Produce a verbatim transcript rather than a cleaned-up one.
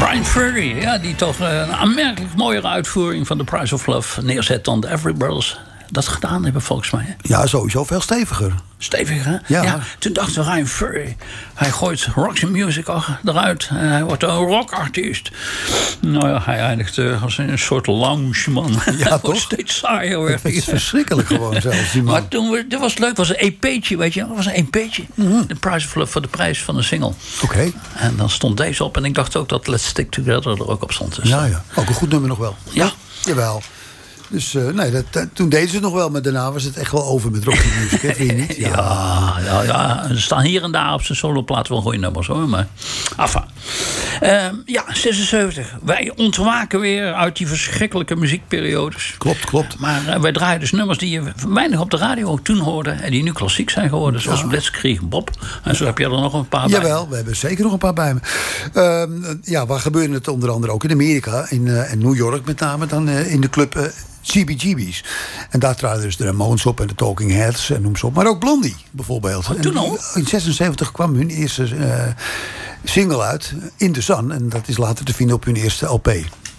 Bryan Ferry, ja, die toch een aanmerkelijk mooiere uitvoering van The Price of Love neerzet dan de Everly Brothers dat gedaan hebben, volgens mij. Ja, sowieso veel steviger. Stevig, hè? Ja. ja. Toen dachten we, Ryan Ferry, hij gooit Roxy Music eruit. En hij wordt een rockartiest. Nou ja, hij eindigt uh, als een soort loungeman. Ja, toch? Steeds saaier werd hij. Het is verschrikkelijk gewoon zelfs, die man. Maar toen, we, dat was leuk, was een E P'tje, weet je. Dat was een E P'tje. Mm-hmm. The Price of Love voor de prijs van een single. Oké. Okay. En dan stond deze op. En ik dacht ook dat Let's Stick Together er ook op stond. Dus ja, ja. Ook een goed nummer nog wel. Ja. Jawel. Dus uh, nee, dat, uh, toen deden ze het nog wel, maar daarna was het echt wel over met Roxy Music, hè, vind je niet? Ja, ja, ja, ja. Er staan hier en daar op zijn soloplaat wel goede nummers, hoor. Maar, enfin. Uh, ja, zesenzeventig. Wij ontwaken weer uit die verschrikkelijke muziekperiodes. Klopt, klopt. Maar uh, wij draaien dus nummers die je weinig op de radio toen hoorde en die nu klassiek zijn geworden. Zoals ja. Blitzkrieg Bob. En zo heb je er nog een paar Jawel, bij. Jawel, we hebben zeker nog een paar bij me. Uh, ja, waar gebeurde het onder andere ook in Amerika, in, uh, in New York met name, dan uh, in de club Uh, G B G B's. En daar traden dus de Ramones op en de Talking Heads en noem ze op. Maar ook Blondie bijvoorbeeld. Oh, toen al? In zesenzeventig kwam hun eerste uh, single uit, In the Sun. En dat is later te vinden op hun eerste L P.